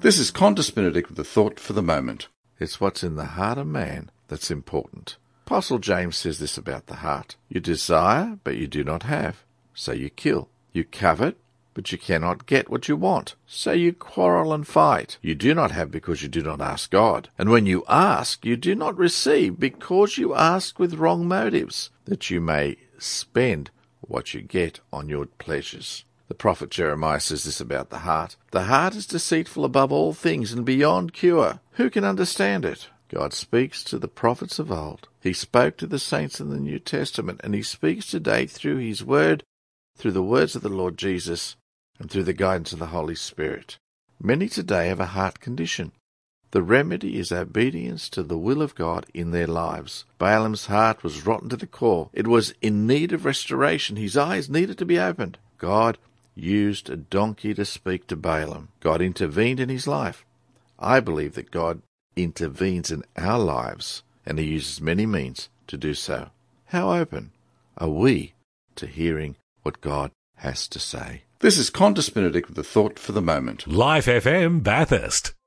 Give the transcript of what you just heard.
This is Qantas Benedict with a thought for the moment. It's what's in the heart of man that's important. Apostle James says this about the heart. You desire, but you do not have, so you kill. You covet, but you cannot get what you want, so you quarrel and fight. You do not have because you do not ask God. And when you ask, you do not receive because you ask with wrong motives, that you may spend what you get on your pleasures. The prophet Jeremiah says this about the heart. The heart is deceitful above all things and beyond cure. Who can understand it? God speaks to the prophets of old. He spoke to the saints in the New Testament, and he speaks today through his word, through the words of the Lord Jesus, and through the guidance of the Holy Spirit. Many today have a heart condition. The remedy is obedience to the will of God in their lives. Balaam's heart was rotten to the core. It was in need of restoration. His eyes needed to be opened. God used a donkey to speak to Balaam. God intervened in his life. I believe that God intervenes in our lives, and he uses many means to do so. How open are we to hearing what God has to say? This is Qantas Benedict with a thought for the moment. Life FM Bathurst.